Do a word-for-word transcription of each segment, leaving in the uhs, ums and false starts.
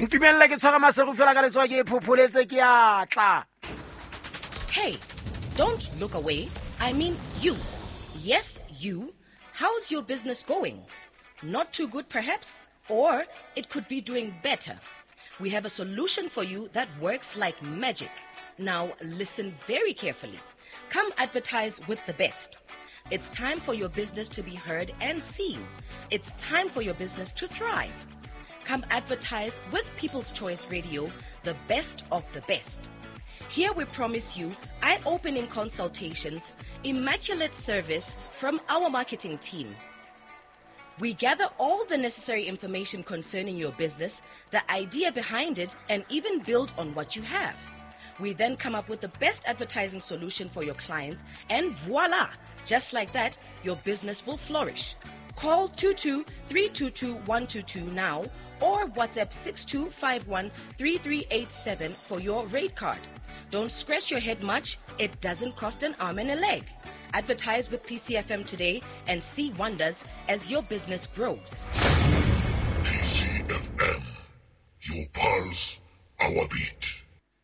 Ntumelle ke tshwara masego fela ka letswa ke phopholetse ke atla. Hey, don't look away. I mean you. Yes, you. How's your business going? Not too good, perhaps? Or it could be doing better. We have a solution for you that works like magic. Now, listen very carefully. Come advertise with the best. It's time for your business to be heard and seen. It's time for your business to thrive. Come advertise with People's Choice Radio, the best of the best. Here we promise you eye-opening consultations, immaculate service from our marketing team. We gather all the necessary information concerning your business, the idea behind it, and even build on what you have. We then come up with the best advertising solution for your clients, and voila! Just like that, your business will flourish. Call two two three two two one two two now or WhatsApp six two five one three three eight seven for your rate card. Don't scratch your head much. It doesn't cost an arm and a leg. Advertise with P C F M today and see wonders as your business grows. P C F M, your pulse, our beat.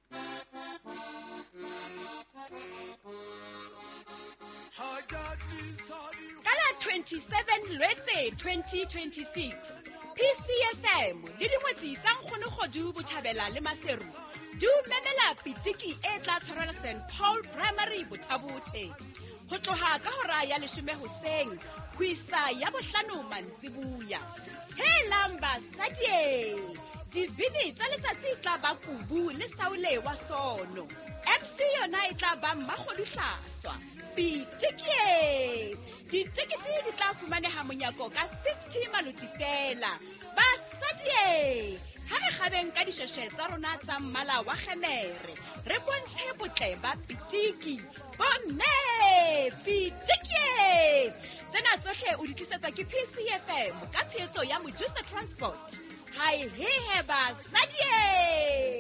Kala twenty-seven Lwetse twenty twenty-six P C F M le dingwetsi tsa nkgono godu botjhabela le maseru du memela pitiki e tla tshwarela Saint Paul Primary Botabothe ho tloha ka hora ya leshome hoseng ho isa ya bohlano mantsibuya he lamba sadie dibini tsa letsatsi tla ba kubu le saule wa sono M C yona e tla ba Mmakgolihlaswa pitiki ditekete di tla fumaneha monyako ka fifty maluti fela basadie ha re gabeng ka disheshe tsa rona tsa mmala wa kgemere re bontshe botle ba pitiki bomme pitiki tsena tsohle o di tlisetsa ke P C F M ka tshehetso ya Mojusa Transport. Hi he he basadie.